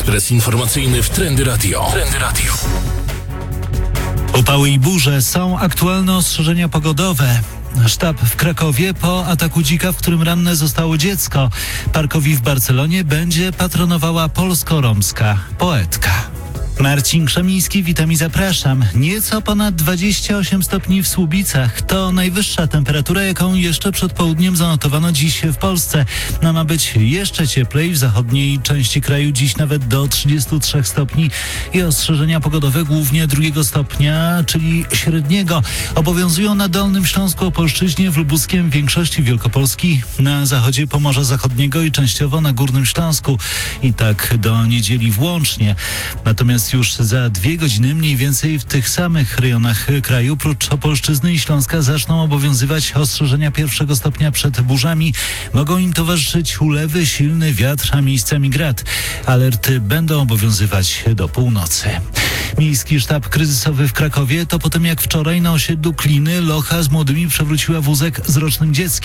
Ekspres informacyjny w Trendy Radio. Upały i burze, są aktualne ostrzeżenia pogodowe. Sztab w Krakowie po ataku dzika, w którym ranne zostało dziecko. Parkowi w Barcelonie będzie patronowała polsko-romska poetka. Marcin Krzemiński, witam i zapraszam. Nieco ponad 28 stopni w Słubicach. To najwyższa temperatura, jaką jeszcze przed południem zanotowano dziś w Polsce. Ma być jeszcze cieplej w zachodniej części kraju, dziś nawet do 33 stopni i ostrzeżenia pogodowe głównie 2 stopnia, czyli średniego. Obowiązują na Dolnym Śląsku, Opolszczyźnie, w Lubuskiem, w większości Wielkopolski, na zachodzie Pomorza Zachodniego i częściowo na Górnym Śląsku. I tak do niedzieli włącznie. Natomiast już za 2 godziny mniej więcej w tych samych rejonach kraju, prócz Opolszczyzny i Śląska, zaczną obowiązywać ostrzeżenia 1 stopnia przed burzami. Mogą im towarzyszyć ulewy, silny wiatr, a miejscami grad. Alerty będą obowiązywać do północy. Miejski Sztab Kryzysowy w Krakowie to po tym, jak wczoraj na osiedlu Kliny locha z młodymi przewróciła wózek z rocznym dzieckiem.